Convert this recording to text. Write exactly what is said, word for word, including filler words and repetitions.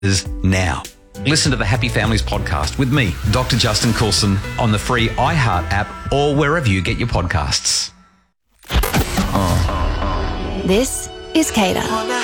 now. Listen to the Happy Families podcast with me, Doctor Justin Coulson, on the free iHeart app or wherever you get your podcasts. This is Cater.